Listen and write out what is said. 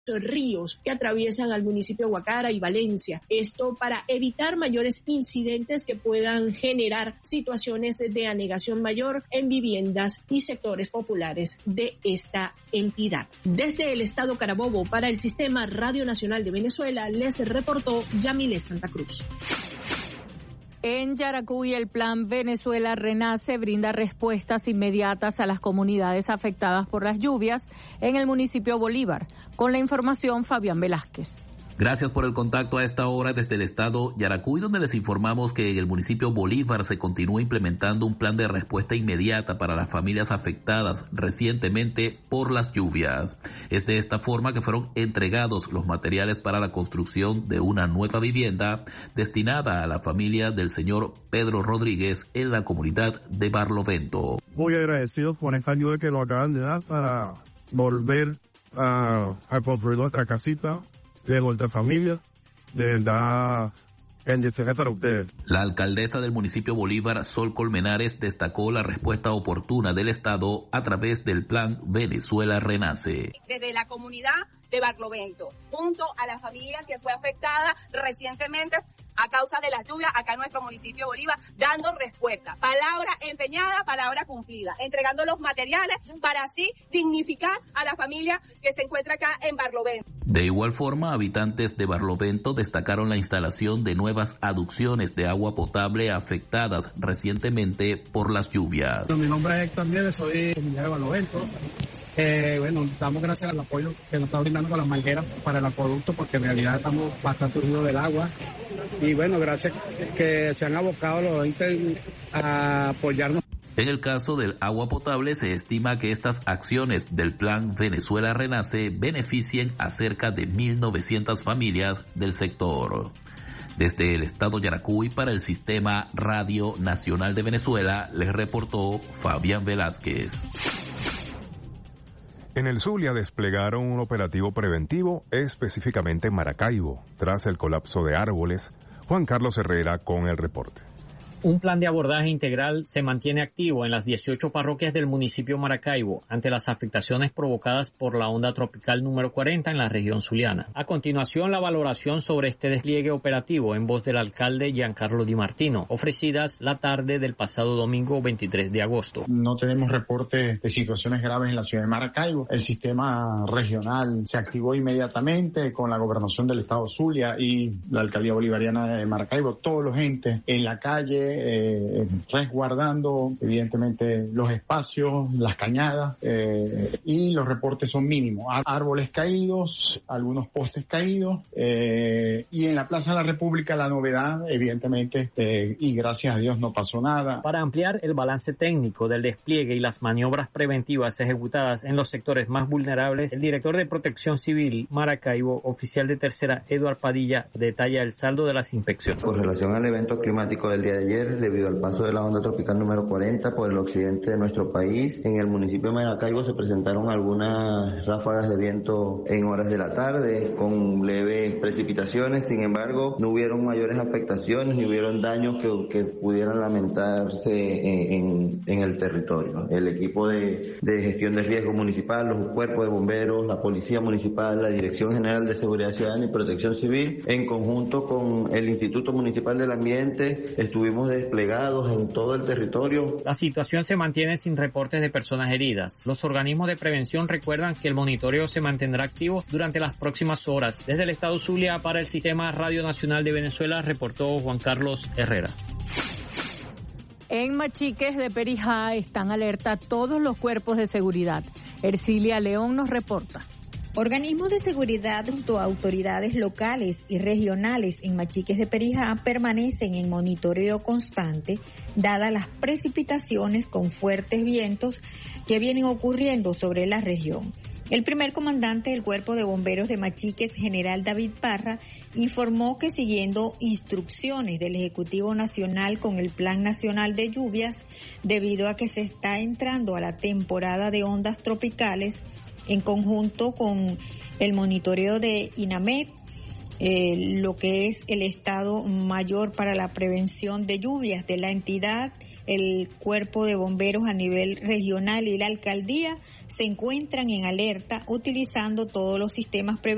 ríos que atraviesan al municipio de Guacara y Valencia. Esto para evitar mayores incidentes que puedan generar situaciones de anegación mayor en viviendas y sectores populares de esta entidad. Desde el estado Carabobo para el Sistema Radio Nacional de Venezuela les reportó Yamile Santa Cruz. En Yaracuy, el Plan Venezuela Renace brinda respuestas inmediatas a las comunidades afectadas por las lluvias en el municipio Bolívar. Con la información, Fabián Velázquez. Gracias por el contacto a esta hora desde el estado Yaracuy, donde les informamos que en el municipio Bolívar se continúa implementando un plan de respuesta inmediata para las familias afectadas recientemente por las lluvias. Es de esta forma que fueron entregados los materiales para la construcción de una nueva vivienda destinada a la familia del señor Pedro Rodríguez en la comunidad de Barlovento. Muy agradecido por esta ayuda que nos acaban de dar para volver a construir nuestra casita de nuestra familia. De verdad, bendiciones para ustedes. La alcaldesa del municipio Bolívar, Sol Colmenares, destacó la respuesta oportuna del Estado a través del Plan Venezuela Renace. Desde la comunidad de Barlovento, junto a la familia que fue afectada recientemente a causa de las lluvias acá en nuestro municipio Bolívar, dando respuesta. Palabra empeñada, palabra cumplida, entregando los materiales para así dignificar a la familia que se encuentra acá en Barlovento. De igual forma, habitantes de Barlovento destacaron la instalación de nuevas aducciones de agua potable afectadas recientemente por las lluvias. Mi nombre es Héctor Nieves, soy familiar de Barlovento. Damos gracias al apoyo que nos está brindando con las mangueras para el acueducto, porque en realidad estamos bastante unidos del agua. Y gracias que se han abocado los entes a apoyarnos. En el caso del agua potable, se estima que estas acciones del Plan Venezuela Renace beneficien a cerca de 1.900 familias del sector. Desde el estado Yaracuy para el Sistema Radio Nacional de Venezuela, les reportó Fabián Velázquez. En el Zulia desplegaron un operativo preventivo, específicamente en Maracaibo, tras el colapso de árboles. Juan Carlos Herrera con el reporte. Un plan de abordaje integral se mantiene activo en las 18 parroquias del municipio Maracaibo ante las afectaciones provocadas por la onda tropical número 40 en la región zuliana. A continuación, la valoración sobre este despliegue operativo en voz del alcalde Giancarlo Di Martino, ofrecidas la tarde del pasado domingo 23 de agosto. No tenemos reporte de situaciones graves en la ciudad de Maracaibo. El sistema regional se activó inmediatamente con la gobernación del estado Zulia y la alcaldía bolivariana de Maracaibo. Todos los entes en la calle, resguardando evidentemente los espacios, las cañadas, y los reportes son mínimos. Árboles caídos, algunos postes caídos, y en la Plaza de la República la novedad evidentemente, y gracias a Dios no pasó nada. Para ampliar el balance técnico del despliegue y las maniobras preventivas ejecutadas en los sectores más vulnerables, el director de Protección Civil Maracaibo, oficial de tercera, Eduard Padilla, detalla el saldo de las inspecciones. Con relación al evento climático del día de ayer, debido al paso de la onda tropical número 40 por el occidente de nuestro país, en el municipio de Maracaibo se presentaron algunas ráfagas de viento en horas de la tarde con leves precipitaciones. Sin embargo, no hubieron mayores afectaciones ni hubieron daños que pudieran lamentarse en el territorio. El equipo de gestión de riesgo municipal, los cuerpos de bomberos, la policía municipal, la Dirección General de Seguridad Ciudadana y Protección Civil, en conjunto con el Instituto Municipal del Ambiente, estuvimos desplegados en todo el territorio. La situación se mantiene sin reportes de personas heridas. Los organismos de prevención recuerdan que el monitoreo se mantendrá activo durante las próximas horas. Desde el estado Zulia para el Sistema Radio Nacional de Venezuela, reportó Juan Carlos Herrera. En Machiques de Perijá están alerta todos los cuerpos de seguridad. Ercilia León nos reporta. Organismos de seguridad junto a autoridades locales y regionales en Machiques de Perijá permanecen en monitoreo constante, dadas las precipitaciones con fuertes vientos que vienen ocurriendo sobre la región. El primer comandante del Cuerpo de Bomberos de Machiques, general David Parra, informó que siguiendo instrucciones del Ejecutivo Nacional con el Plan Nacional de Lluvias, debido a que se está entrando a la temporada de ondas tropicales, en conjunto con el monitoreo de INAMED, lo que es el Estado Mayor para la Prevención de Lluvias de la entidad, el Cuerpo de Bomberos a nivel regional y la alcaldía se encuentran en alerta utilizando todos los sistemas preventivos